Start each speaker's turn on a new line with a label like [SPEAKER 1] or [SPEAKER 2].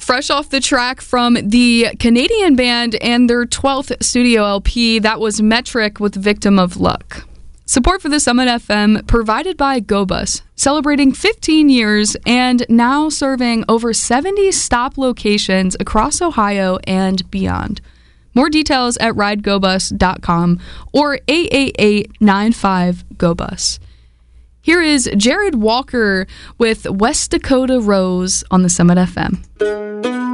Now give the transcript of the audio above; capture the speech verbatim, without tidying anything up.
[SPEAKER 1] Fresh off the track from the Canadian band and their twelfth studio L P, that was Metric with Victim of Luck. Support for the Summit F M provided by GoBus, celebrating fifteen years and now serving over seventy stop locations across Ohio and beyond. More details at ride go bus dot com or eight eight eight, nine five, G O B U S. Here is Jared Walker with West Dakota Rose on the Summit F M.